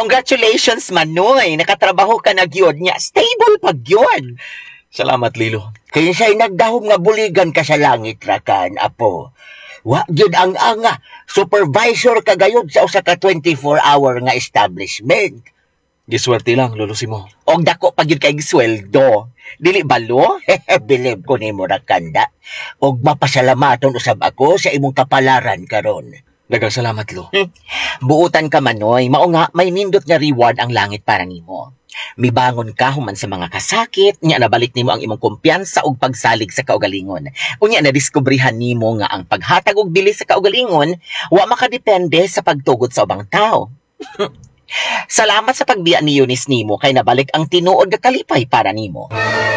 Congratulations, Manoy. Nakatrabaho ka na gyud niya. Stable pag yun. Salamat, Lilo. Kaya siya'y nagdahom nga buligan ka sa langit, Rakan, apo. Wa gyud ang anga. Supervisor ka gayud sa usa ka 24-hour nga establishment. Giswerte lang, Lolo Simo. Og dako pag yun kay sweldo. Dili balo? Bilib ko nimo, Rakanda. Og mapasalamaton usab ako sa imong kapalaran karon. Daghang salamat, Lo. Buutan ka, Manoy. Mao nga may nindot nga reward ang langit para nimo. Mibangon ka human sa mga kasakit, nya nabalik nimo ang imong kumpiyansa ug pagsalig sa kaugalingon. Unya nadiskubrihan nimo nga ang paghatag og bili sa kaugalingon wa makadepende sa pagtugot sa ubang tao. Salamat sa pagbiya ni Eunice nimo kay nabalik ang tinuod nga kalipay para nimo.